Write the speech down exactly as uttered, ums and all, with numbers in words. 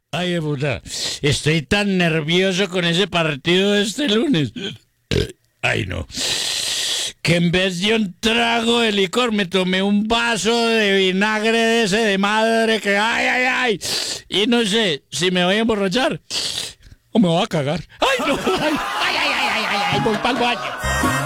Ay, puta, estoy tan nervioso con ese partido de este lunes. Ay, no. Que en vez de un trago de licor me tomé un vaso de vinagre de ese de madre que ay, ay, ay. Y no sé si me voy a emborrachar o me voy a cagar. Ay, no. Ay, ay, ay, ay, ay, ay, voy pa'l baño.